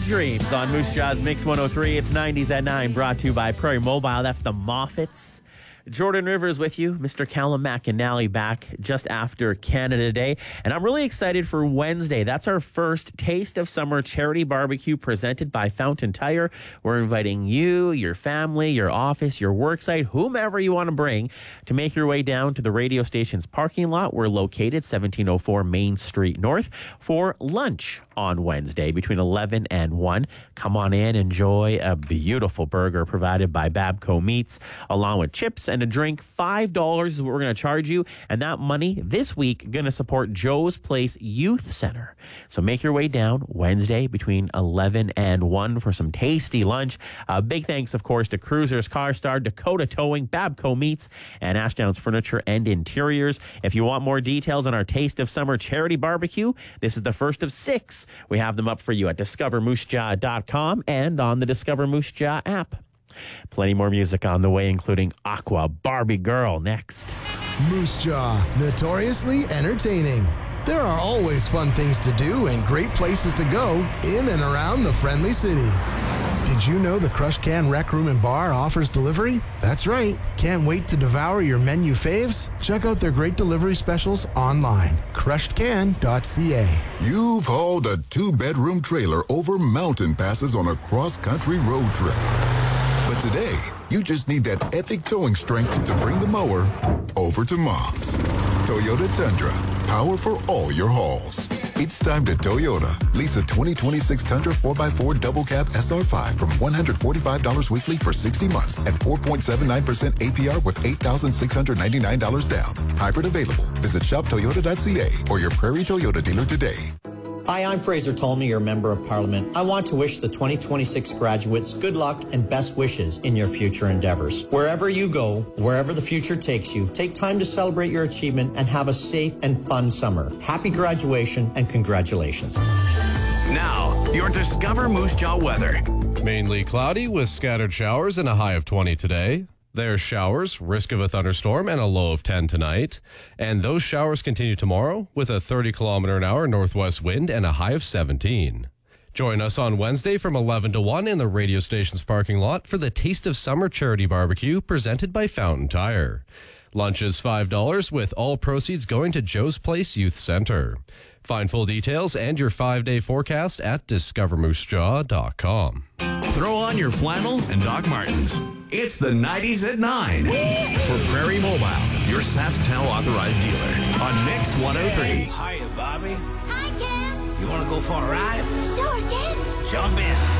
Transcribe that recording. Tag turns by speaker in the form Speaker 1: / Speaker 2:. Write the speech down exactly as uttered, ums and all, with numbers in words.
Speaker 1: Dreams on Moose Jaw's Mix one oh three. It's nineties at nine, brought to you by Prairie Mobile. That's the Moffats. Jordan Rivers with you, Mister Callum McAnally back just after Canada Day. And I'm really excited for Wednesday. That's our first Taste of Summer charity barbecue presented by Fountain Tire. We're inviting you, your family, your office, your work site, whomever you want to bring to make your way down to the radio station's parking lot. We're located seventeen oh four Main Street North for lunch on Wednesday between eleven and one. Come on in, enjoy a beautiful burger provided by Babco Meats, along with chips and a drink. five dollars is what we're going to charge you, and that money this week going to support Joe's Place Youth Center. So make your way down Wednesday between eleven and one for some tasty lunch. Uh, big thanks, of course, to Cruisers, CarStar, Dakota Towing, Babco Meats, and Ashdown's Furniture and Interiors. If you want more details on our Taste of Summer charity barbecue, this is the first of six. We have them up for you at discover moose jaw dot com and on the Discover Moose Jaw app. Plenty more music on the way, including Aqua, Barbie Girl, next.
Speaker 2: Moose Jaw, notoriously entertaining. There are always fun things to do and great places to go in and around the friendly city. Did you know the Crush Can Rec Room and Bar offers delivery? That's right. Can't wait to devour your menu faves? Check out their great delivery specials online. crushed can dot c a.
Speaker 3: You've hauled a two-bedroom trailer over mountain passes on a cross-country road trip. But today, you just need that epic towing strength to bring the mower over to Mom's. Toyota Tundra, power for all your hauls. It's time to Toyota. Lease a twenty twenty-six Tundra four by four Double Cab S R five from one hundred forty-five dollars weekly for sixty months and four point seven nine percent A P R with eight thousand six hundred ninety-nine dollars down. Hybrid available. Visit shop toyota dot c a or your Prairie Toyota dealer today.
Speaker 4: Hi, I'm Fraser Tolmie, your Member of Parliament. I want to wish the twenty twenty-six graduates good luck and best wishes in your future endeavors. Wherever you go, wherever the future takes you, take time to celebrate your achievement and have a safe and fun summer. Happy graduation and congratulations.
Speaker 5: Now, your Discover Moose Jaw weather.
Speaker 6: Mainly cloudy with scattered showers and a high of twenty today. There's showers, risk of a thunderstorm, and a low of ten tonight. And those showers continue tomorrow with a thirty kilometer an hour northwest wind and a high of seventeen. Join us on Wednesday from eleven to one in the radio station's parking lot for the Taste of Summer charity barbecue presented by Fountain Tire. Lunch is five dollars with all proceeds going to Joe's Place Youth Center. Find full details and your five-day forecast at discover moose jaw dot com.
Speaker 5: Throw on your flannel and Doc Martens. It's the nineties at nine for Prairie Mobile, your Saskatown authorized dealer on Mix one oh three.
Speaker 7: Hiya, Bobby.
Speaker 8: Hi, Ken.
Speaker 7: You want to go for a ride?
Speaker 8: Sure, Ken.
Speaker 7: Jump in.